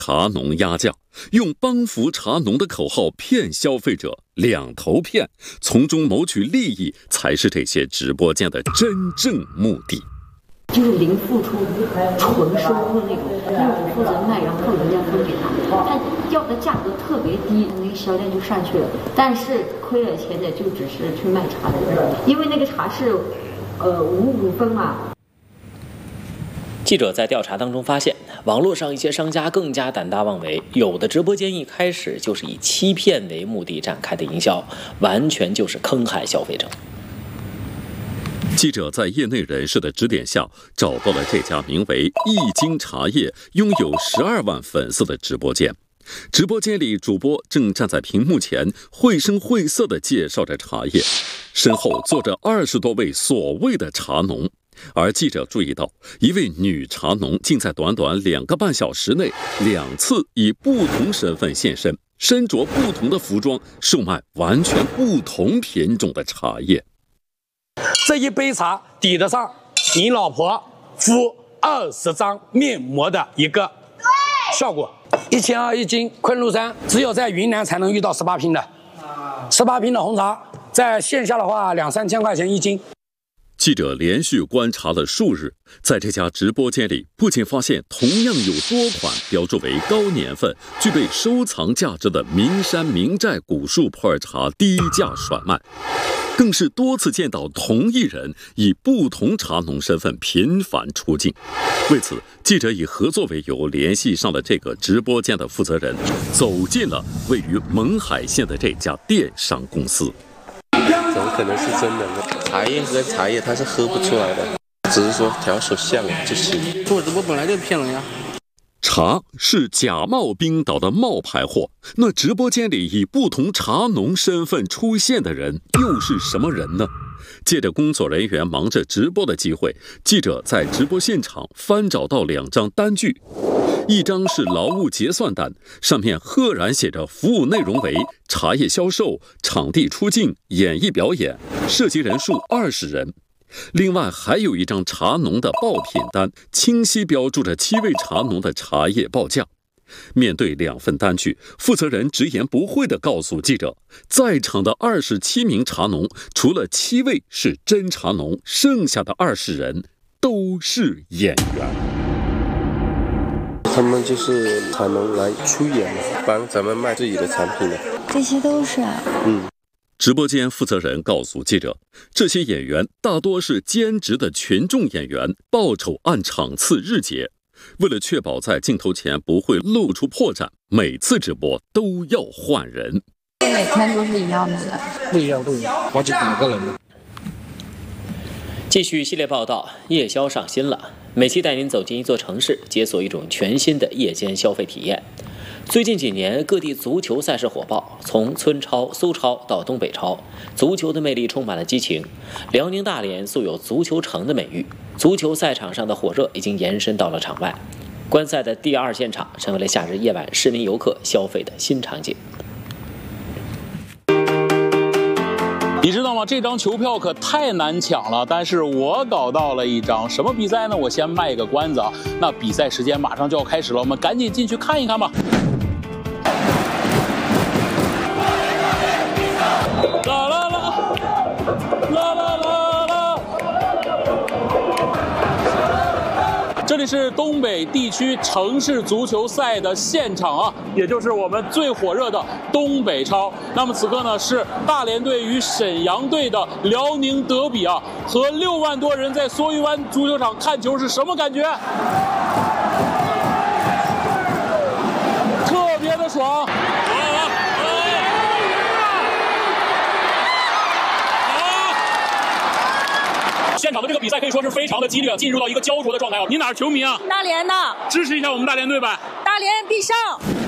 茶农压价，用帮扶茶农的口号骗消费者，两头骗，从中谋取利益，才是这些直播间的真正目的。 就是零付出、纯收获那种，就是我负责卖，然后人家分给他要的价格特别低，那个销量就上去了。但是亏了钱的就只是去卖茶的人，因为那个茶是5分嘛。 记者在调查当中发现，网络上一些商家更加胆大妄为，有的直播间一开始就是以欺骗为目的展开的营销，完全就是坑害消费者。 记者在业内人士的指点下，找到了这家名为易经茶业、拥有12万粉丝的直播间。直播间里，主播正站在屏幕前，绘声绘色地介绍着茶叶，身后坐着20多位所谓的茶农。而记者注意到，一位女茶农竟在短短2个半小时内2次以不同身份现身，身着不同的服装，售卖完全不同品种的茶叶。 这一杯茶抵得上你老婆敷20张面膜的一个效果。1200一斤，昆仑山只有在云南才能遇到18拼的，18拼的红茶，在线下的话2-3千块钱一斤。 记者连续观察了数日，在这家直播间里，不仅发现同样有多款标注为高年份、具备收藏价值的名山名寨古树普洱茶低价甩卖，更是多次见到同一人以不同茶农身份频繁出镜。为此，记者以合作为由联系上了这个直播间的负责人，走进了位于勐海县的这家电商公司。 怎么可能是真的呢？茶叶跟茶叶它是喝不出来的，只是说调手像就行。做直播本来就骗人呀。 茶是假冒冰岛的冒牌货，那直播间里以不同茶农身份出现的人又是什么人呢？借着工作人员忙着直播的机会，记者在直播现场翻找到2张单据，一张是劳务结算单，上面赫然写着服务内容为茶叶销售、场地出镜、演艺表演，涉及人数20人。另外还有一张茶农的报品单，清晰标注着7位茶农的茶叶报价。面对2份单据，负责人直言不讳地告诉记者，在场的27名茶农，除了7位是真茶农，剩下的20人都是演员。 他们就是茶农来出演的，帮咱们卖自己的产品的。 这些都是啊。 直播间负责人告诉记者，这些演员大多是兼职的群众演员，报酬按场次日结。为了确保在镜头前不会露出破绽，每次直播都要换人。 每天都是一样的人？ 不一样，好几百个人。 继续系列报道，夜宵上新了。每期带您走进一座城市，解锁一种全新的夜间消费体验。最近几年，各地足球赛事火爆，从村超、苏超到东北超，足球的魅力充满了激情。辽宁大连素有足球城的美誉，足球赛场上的火热已经延伸到了场外。观赛的第2现场成为了夏日夜晚市民游客消费的新场景。 你知道吗？这张球票可太难抢了，但是我搞到了一张。什么比赛呢？我先卖个关子啊。那比赛时间马上就要开始了，我们赶紧进去看一看吧。啦啦啦，啦啦啦啦！这里是东北地区城市足球赛的现场啊，也就是我们最火热的东北超。那么此刻呢，是大连队与沈阳队的辽宁德比啊，和6万多人在蓑衣湾足球场看球是什么感觉？特别的爽！现场的这个比赛可以说是非常的激烈，进入到一个焦灼的状态啊！你哪儿球迷啊？ 大连的， 支持一下我们大连队呗！ 大连必胜！